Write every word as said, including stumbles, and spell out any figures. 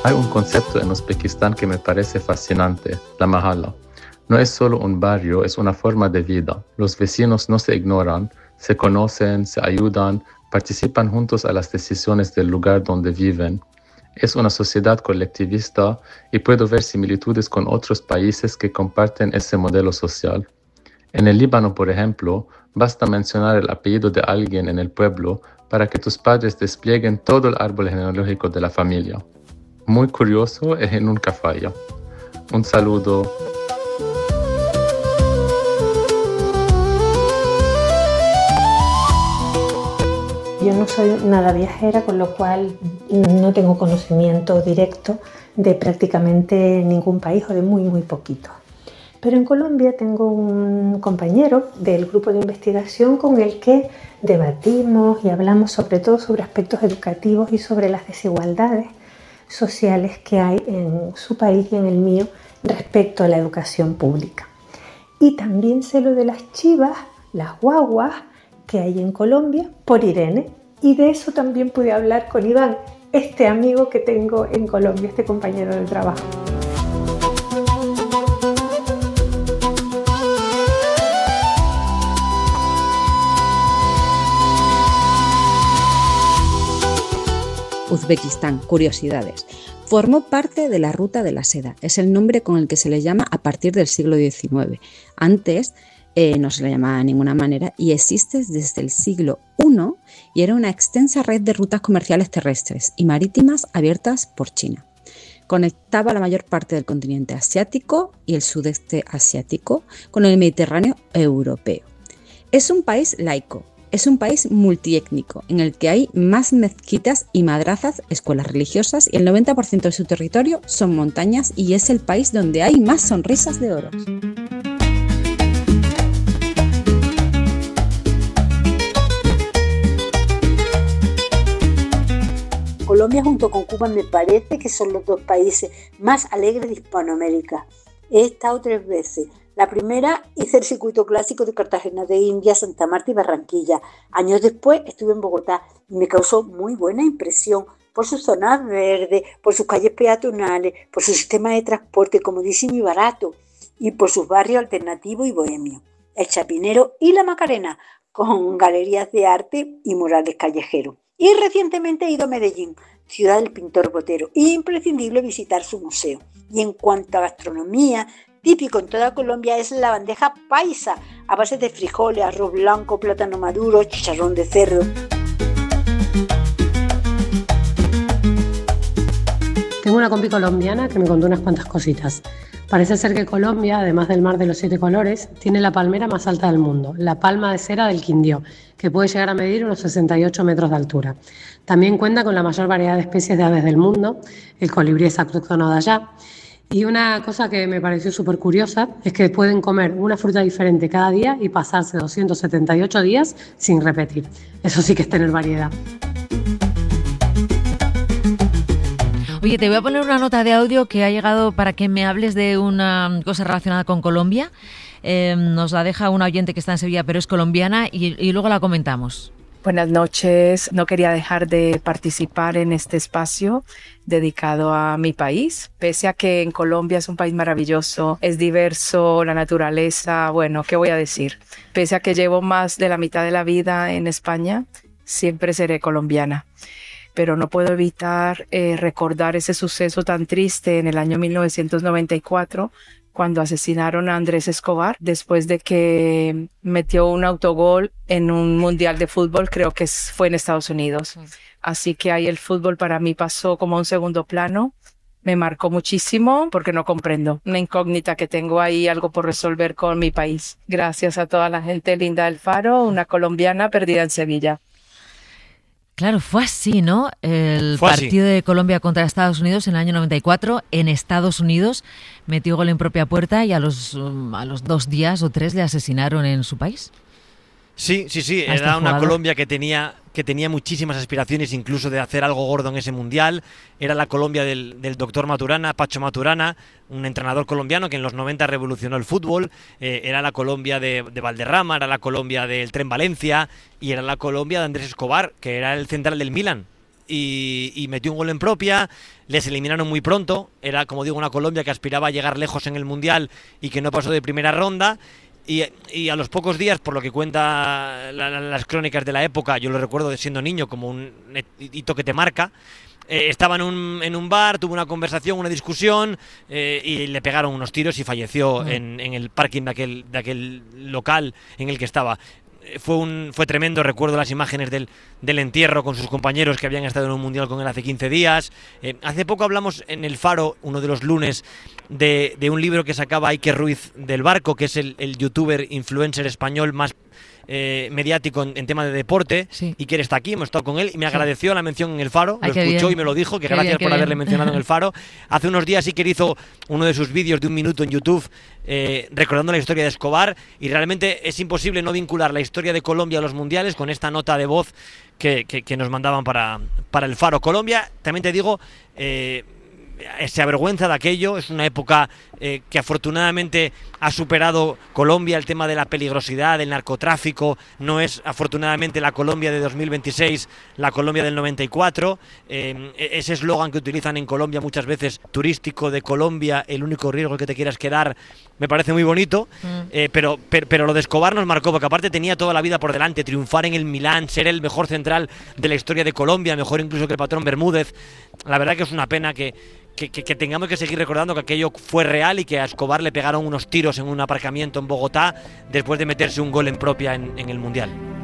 Hay un concepto en Uzbekistán que me parece fascinante, la mahalla. No es solo un barrio, es una forma de vida. Los vecinos no se ignoran, se conocen, se ayudan, participan juntos a las decisiones del lugar donde viven. Es una sociedad colectivista y puedo ver similitudes con otros países que comparten ese modelo social. En el Líbano, por ejemplo, basta mencionar el apellido de alguien en el pueblo para que tus padres desplieguen todo el árbol genealógico de la familia. Muy curioso y nunca falla. Un saludo. Yo no soy nada viajera, con lo cual no tengo conocimiento directo de prácticamente ningún país o de muy, muy poquito. Pero en Colombia tengo un compañero del grupo de investigación con el que debatimos y hablamos sobre todo sobre aspectos educativos y sobre las desigualdades sociales que hay en su país y en el mío respecto a la educación pública. Y también sé lo de las chivas, las guaguas, que hay en Colombia por Irene, y de eso también pude hablar con Iván, este amigo que tengo en Colombia, este compañero de trabajo. Uzbekistán, curiosidades. Formó parte de la Ruta de la Seda, es el nombre con el que se le llama a partir del siglo diecinueve. Antes Eh, no se le llamaba de ninguna manera y existe desde el siglo primero y era una extensa red de rutas comerciales terrestres y marítimas abiertas por China. Conectaba la mayor parte del continente asiático y el sudeste asiático con el Mediterráneo europeo. Es un país laico, es un país multiétnico en el que hay más mezquitas y madrazas, escuelas religiosas, y el noventa por ciento de su territorio son montañas y es el país donde hay más sonrisas de oro. Colombia junto con Cuba me parece que son los dos países más alegres de Hispanoamérica. He estado tres veces. La primera hice el circuito clásico de Cartagena de Indias, Santa Marta y Barranquilla. Años después estuve en Bogotá y me causó muy buena impresión por sus zonas verdes, por sus calles peatonales, por su sistema de transporte comodísimo y barato y por sus barrios alternativos y bohemios. El Chapinero y la Macarena, con galerías de arte y murales callejeros. Y recientemente he ido a Medellín, ciudad del pintor Botero, y imprescindible visitar su museo. Y en cuanto a gastronomía, típico en toda Colombia es la bandeja paisa, a base de frijoles, arroz blanco, plátano maduro, chicharrón de cerdo. Tengo una compi colombiana que me contó unas cuantas cositas. Parece ser que Colombia, además del mar de los siete colores, tiene la palmera más alta del mundo, la palma de cera del Quindío, que puede llegar a medir unos sesenta y ocho metros de altura. También cuenta con la mayor variedad de especies de aves del mundo, el colibrí es autóctono de allá. Y una cosa que me pareció súper curiosa es que pueden comer una fruta diferente cada día y pasarse doscientos setenta y ocho días sin repetir. Eso sí que es tener variedad. Oye, te voy a poner una nota de audio que ha llegado para que me hables de una cosa relacionada con Colombia. Eh, nos la deja una oyente que está en Sevilla, pero es colombiana, y, y luego la comentamos. Buenas noches. No quería dejar de participar en este espacio dedicado a mi país, pese a que en Colombia es un país maravilloso, es diverso, la naturaleza, bueno, ¿qué voy a decir? Pese a que llevo más de la mitad de la vida en España, siempre seré colombiana. Pero no puedo evitar eh, recordar ese suceso tan triste en el año mil novecientos noventa y cuatro, cuando asesinaron a Andrés Escobar, después de que metió un autogol en un mundial de fútbol, creo que fue en Estados Unidos. Así que ahí el fútbol para mí pasó como a un segundo plano. Me marcó muchísimo porque no comprendo. Una incógnita que tengo ahí, algo por resolver con mi país. Gracias a toda la gente linda del Faro, una colombiana perdida en Sevilla. Claro, fue así, ¿no? El Fue partido así. de Colombia contra Estados Unidos en el año noventa y cuatro, en Estados Unidos, metió gol en propia puerta y a los, um, a los dos días o tres le asesinaron en su país. Sí, sí, sí, A este era una jugador. Colombia que tenía, que tenía muchísimas aspiraciones incluso de hacer algo gordo en ese mundial. Era la Colombia del, del doctor Maturana, Pacho Maturana, un entrenador colombiano que en los noventa revolucionó el fútbol. Eh, era la Colombia de, de Valderrama, era la Colombia del Tren Valencia y era la Colombia de Andrés Escobar, que era el central del Milan. y, y metió un gol en propia. Les eliminaron muy pronto. Era, como digo, una Colombia que aspiraba a llegar lejos en el Mundial y que no pasó de primera ronda. Y, y a los pocos días, por lo que cuenta la, la, las crónicas de la época, yo lo recuerdo de siendo niño como un hito que te marca. Eh, estaba en un, en un bar, tuvo una conversación, una discusión, eh, y le pegaron unos tiros y falleció mm. en, en el parking de aquel, de aquel local en el que estaba. Fue un fue tremendo, recuerdo las imágenes del, del entierro con sus compañeros que habían estado en un mundial con él hace quince días. Eh, hace poco hablamos en El Faro, uno de los lunes, de, de un libro que sacaba Iker Ruiz del Barco, que es el, el youtuber influencer español más eh, mediático en, en tema de deporte, sí. y que él está aquí, hemos estado con él y me agradeció sí. la mención en El Faro. Ay, lo escuchó bien. Y me lo dijo, que qué gracias bien, por haberle bien. mencionado en El Faro. Hace unos días Iker hizo uno de sus vídeos de un minuto en YouTube eh, recordando la historia de Escobar, y realmente es imposible no vincular la historia de Colombia a los mundiales con esta nota de voz que, que, que nos mandaban para, para El Faro. Colombia, también te digo, eh, se avergüenza de aquello. Es una época eh, que afortunadamente ha superado Colombia el tema de la peligrosidad, del narcotráfico. No es afortunadamente la Colombia de dos mil veintiséis, la Colombia del noventa y cuatro. Eh, ese eslogan que utilizan en Colombia muchas veces, turístico de Colombia, el único riesgo que te quieras quedar, me parece muy bonito. Mm. eh, pero, pero, pero lo de Escobar nos marcó, porque aparte tenía toda la vida por delante, triunfar en el Milán, ser el mejor central de la historia de Colombia, mejor incluso que el patrón Bermúdez. La verdad que es una pena que Que, que, que tengamos que seguir recordando que aquello fue real y que a Escobar le pegaron unos tiros en un aparcamiento en Bogotá después de meterse un gol en propia en, en el Mundial.